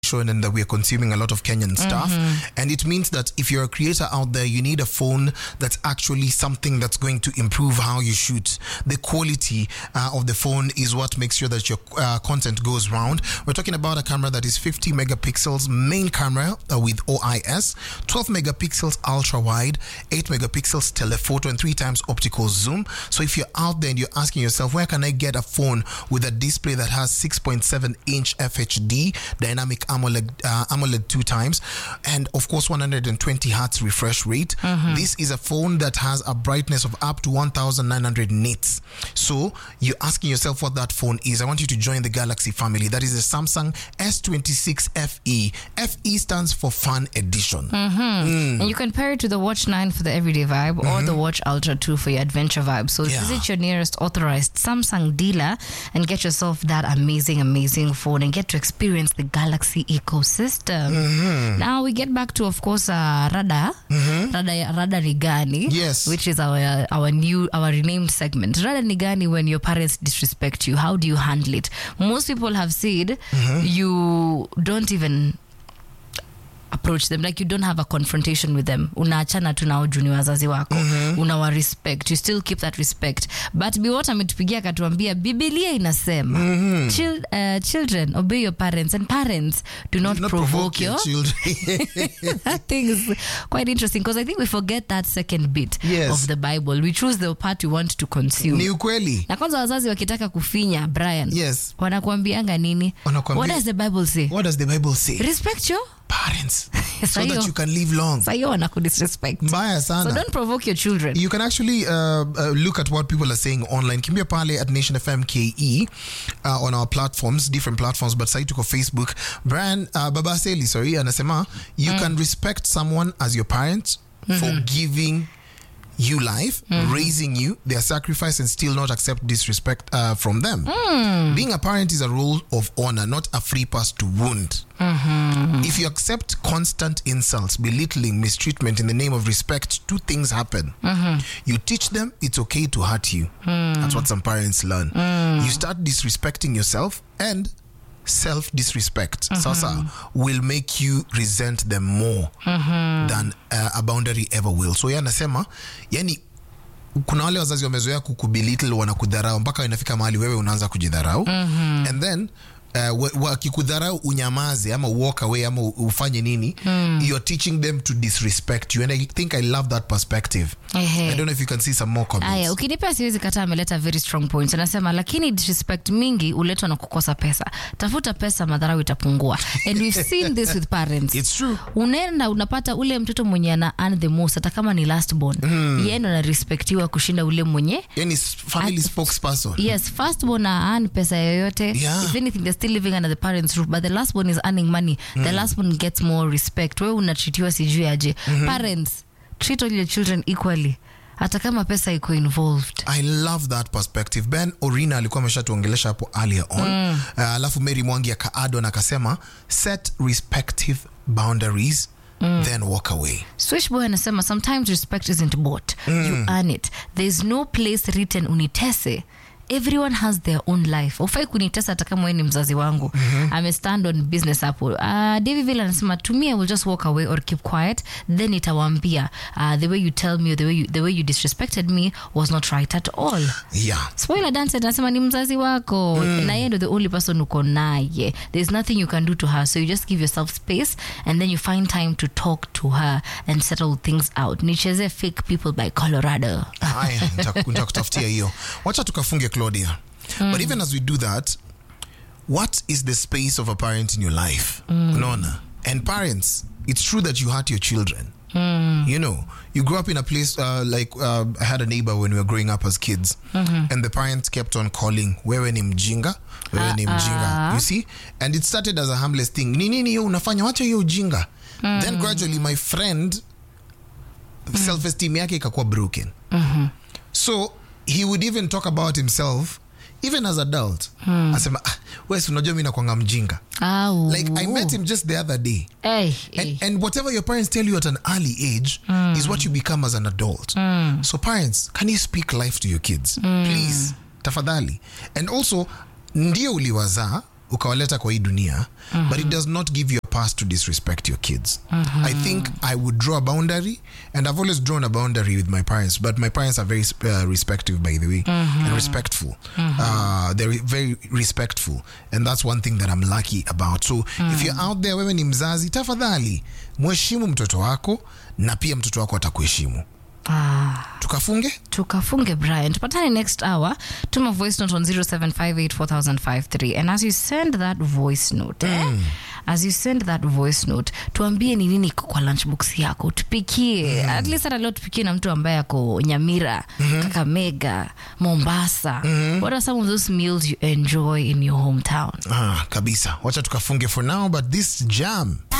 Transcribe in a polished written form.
and that we are consuming a lot of Kenyan stuff. And it means that if you're a creator out there, you need a phone that's actually something that's going to improve how you shoot. The quality of the phone is what makes sure that your content goes round. We're talking about a camera that is 50 megapixels main camera with OIS, 12 megapixels ultra wide, 8 megapixels telephoto, and 3 times optical zoom. So if you're out there and you're asking yourself, where can I get a phone with a display that has 6.7 inch FHD dynamic AMOLED 2 times, and of course 120 hertz refresh rate. This is a phone that has a brightness of up to 1900 nits. So you're asking yourself what that phone is. I want you to join the Galaxy family. That is the Samsung S26 FE. FE stands for Fun Edition. And you can pair it to the Watch 9 for the everyday vibe or the Watch Ultra 2 for your adventure vibe. So visit your nearest authorized Samsung dealer and get yourself that amazing phone and get to experience the Galaxy ecosystem. Now we get back to, of course, Rada Nigani, which is our renamed segment. Rada Nigani, when your parents disrespect you, how do you handle it? Most people have said you don't even approach them, like you don't have a confrontation with them. Unaachana tu nao juu ni wazazi wako. Unawa respect, you still keep that respect. But Biwott ametupigia akatuambia Biblia inasema children obey your parents, and parents do not provoke your children. That thing is quite interesting because I think we forget that second bit of the Bible. We choose the part we want to consume. Ni ukweli. Na kwanza wazazi wakitaka kufinya Brian, wanakuambianga nini? What does the Bible say? What does the Bible say? Respect your parents so that you can live long. So disrespect. Mbaya sana. So don't provoke your children. You can actually look at what people are saying online. Kimbia pale at Nation FM KE on our platforms, different platforms, but sai tuko Facebook. Brian Baba Seli, anasema you can respect someone as your parents for giving you life, raising you, their sacrifice, and still not accept disrespect from them. Being a parent is a role of honor, not a free pass to wound. If you accept constant insults, belittling, mistreatment in the name of respect, 2 things happen. You teach them it's okay to hurt you. That's what some parents learn. You start disrespecting yourself, and self-disrespect sasa will make you resent them more than a boundary ever will. So anasema yani kuna wale wazazi wamezoea kukubelittle, wanakudharau mpaka inafika mahali wewe unaanza kujidharau, and then wakikudharau unyamaze ama walk away ama ufanye nini, you're teaching them to disrespect you, and I think I love that perspective. I don't know if you can see some more comments. Aya, ukinipea siwezi kataa, ameleta very strong points. Anasema lakini disrespect mingi uletwa na kukosa pesa. Tafuta pesa, madharau itapungua. And we've seen this with parents. It's true. Unaenda unapata ule mtoto mwenye ana earn the most, hata kama ni last born. Yeye ndo anarespektiwa kushinda ule mwenye yani family spokesperson. Yes, first born earn pesa yoyote. If anything, they're still living under the parents' roof, but the last one is earning money. The last one gets more respect. Wewe unatreatiwa sijui aje. Parents, treat all your children equally, hata kama pesa iko involved. I love that perspective. Ben Orina alikuwa ameshatuongelesha hapo earlier on. Alafu Mary Mwangi akaado na akasema set respective boundaries, then walk away. Swishboy anasema sometimes respect isn't bought, you earn it. There's no place written unitese. Everyone has their own life. Ufai kunitesa hata kama wewe ni mzazi wangu. I'm stand on business hapo. David Villa anasema to me I will just walk away or keep quiet, then itawaambia the way you tell me or the way you disrespected me was not right at all. Spoiler Dance anasema ni mzazi wako na yeye ndo the only person uko naye. There's nothing you can do to her, so you just give yourself space and then you find time to talk to her and settle things out. Nicheze Fake People by Colorado. Haya, nitakutafutia hiyo. Wacha tukafunge Claudia. But even as we do that, what is the space of a parent in your life? Unaona? And parents, it's true that you hurt your children. You know, you grew up in a place I had a neighbor when we were growing up as kids, and the parents kept on calling wewe ni mjinga, wewe ni mjinga. You see? And it started as a harmless thing. Nini yo unafanya, wacha hiyo ujinga. Then gradually my friend self-esteem yake ikakuwa broken. So he would even talk about himself even as adult. Asema wewe unajua mimi nakuanga mjinga. Like I met him just the other day. And whatever your parents tell you at an early age is what you become as an adult. So parents, can you speak life to your kids? Please, tafadhali. And also ndio uliwazaa, ukawaleta kwa hii dunia, but it does not give you a pass to disrespect your kids. I think I would draw a boundary, and I've always drawn a boundary with my parents, but my parents are very respectful, by the way, and respectful. They're very respectful, and that's one thing that I'm lucky about. So if you're out there, wewe ni mzazi, tafadhali mheshimu mtoto wako na pia mtoto wako atakuheshimu. Tukafunge Brian. Tupatane next hour. Tuma voice note on 07584053, and as you send that voice note, tuambie ni nini kwa lunchbox yako, tupikie. At least leo tupikie na mtu ambaye ako Nyamira, Kakamega, Mombasa. What are some of those meals you enjoy in your hometown? Kabisa. Wacha tukafunge for now, but this jam